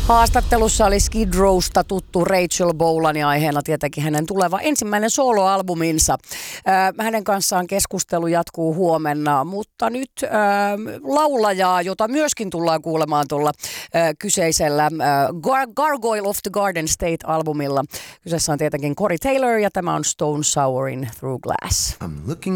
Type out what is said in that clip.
Haastattelussa oli Skid Rowsta tuttu Rachel Bolan ja aiheena tietenkin hänen tuleva ensimmäinen soloalbuminsa. Hänen kanssaan keskustelu jatkuu huomenna, mutta nyt laulajaa, jota myöskin tullaan kuulemaan tuolla kyseisellä Gargoyle of the Garden State-albumilla. Kyseessä on tietenkin Corey Taylor ja tämä on Stone Sourin Through Glass. I'm looking